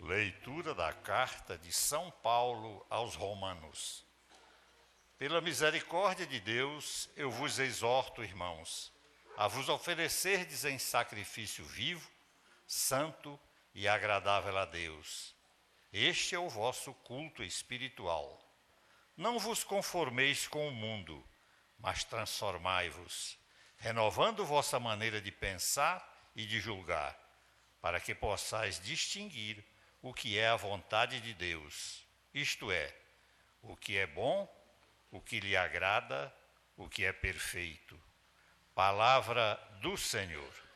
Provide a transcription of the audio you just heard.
Leitura da carta de São Paulo aos Romanos. Pela misericórdia de Deus, eu vos exorto, irmãos, a vos oferecerdes em sacrifício vivo, santo e agradável a Deus. Este é o vosso culto espiritual. Não vos conformeis com o mundo, mas transformai-vos, renovando vossa maneira de pensar e de julgar, para que possais distinguir o que é a vontade de Deus, isto é, o que é bom, o que lhe agrada, o que é perfeito. Palavra do Senhor.